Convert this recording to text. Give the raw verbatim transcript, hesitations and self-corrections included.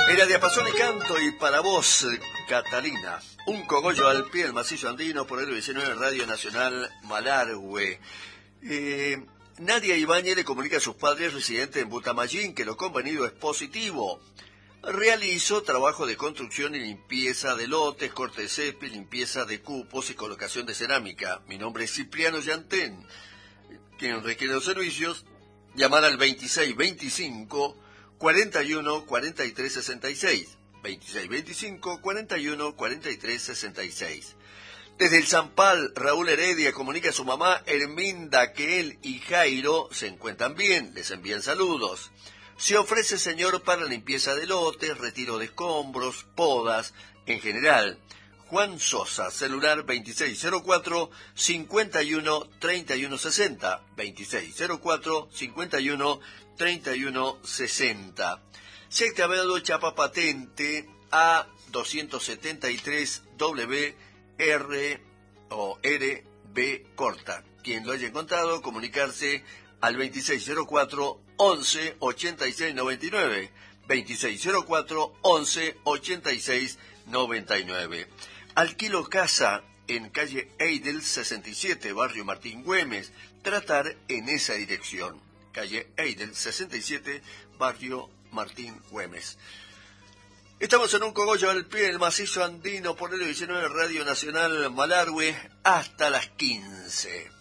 Era diapasón y canto y para vos, Catalina. Un cogollo al pie del macizo andino por el diecinueve Radio Nacional Malargüe. Eh, Nadia Ibáñez le comunica a sus padres residentes en Butamayín que lo convenido es positivo. Realizo trabajo de construcción y limpieza de lotes, corte de césped, limpieza de cupos y colocación de cerámica. Mi nombre es Cipriano Yantén. Quien requiere los servicios, llamar al veintiséis veinticinco cuarenta y uno cuarenta y tres sesenta y seis. veintiséis veinticinco cuarenta y uno cuarenta y tres sesenta y seis. Desde el Zampal, Raúl Heredia comunica a su mamá Herminda que él y Jairo se encuentran bien, les envían saludos. Se ofrece señor para limpieza de lotes, retiro de escombros, podas, en general. Juan Sosa, celular veintiséis cero cuatro cincuenta y uno treinta y uno sesenta, veintiséis cero cuatro cincuenta y uno treinta y uno sesenta. Se ha acabado chapa patente A doscientos setenta y tres W R o R B corta. Quien lo haya encontrado, comunicarse al veintiséis cero cuatro once ochenta y seis noventa y nueve, veintiséis cero cuatro once ochenta y seis noventa y nueve. Alquilo casa en calle Eidel sesenta y siete, barrio Martín Güemes. Tratar en esa dirección. Calle Eidel sesenta y siete, barrio Martín Güemes. Estamos en un cogollo al pie del macizo andino por el diecinueve Radio Nacional Malargüe hasta las quince.